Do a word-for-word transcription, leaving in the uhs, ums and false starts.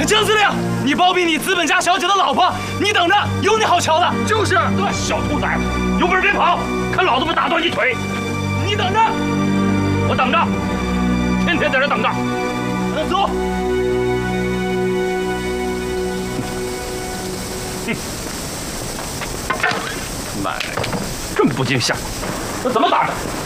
郑司令，你包庇你资本家小姐的老婆，你等着，有你好瞧的。 就是， 这小兔崽子，有本事别跑，看老子不打断你腿！ 你等着， 我等着，天天在这等着。 走。 哼，妈的，这么不经下，这怎么打的？